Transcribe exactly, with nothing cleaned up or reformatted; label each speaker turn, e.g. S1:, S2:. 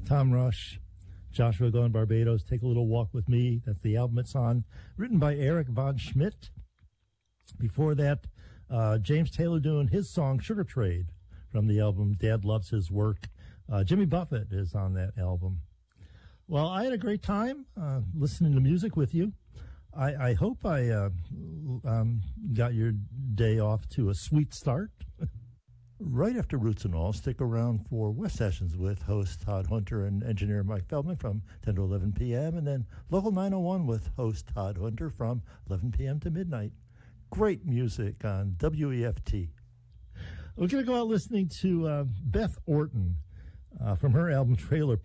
S1: Tom Rush, Joshua Glenn Barbados, Take a Little Walk with Me. That's the album it's on. Written by Eric Von Schmidt. Before that, uh, James Taylor doing his song Sugar Trade from the album Dad Loves His Work. Uh, Jimmy Buffett is on that album. Well, I had a great time uh, listening to music with you. I, I hope I uh, um, got your day off to a sweet start. Right after Roots and All, stick around for West Sessions with host Todd Hunter and engineer Mike Feldman from ten to eleven p.m. and then Local nine oh one with host Todd Hunter from eleven p.m. to midnight. Great music on W E F T. We're going to go out listening to uh, Beth Orton uh, from her album Trailer